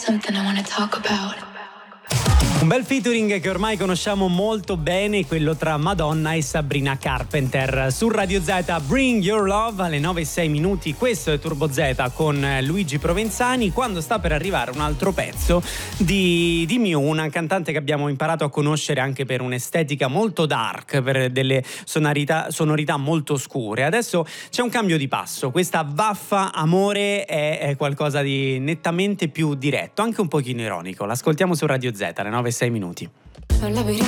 something I wanna talk about. Un bel featuring che ormai conosciamo molto bene, quello tra Madonna e Sabrina Carpenter. Su Radio Z, Bring Your Love alle 9:06. Questo è Turbo Z con Luigi Provenzani, quando sta per arrivare un altro pezzo di Miu, una cantante che abbiamo imparato a conoscere anche per un'estetica molto dark, per delle sonorità molto scure. Adesso c'è un cambio di passo, questa Vaffa Amore è qualcosa di nettamente più diretto, anche un pochino ironico. L'ascoltiamo su Radio Z alle 9:06. È un labirinto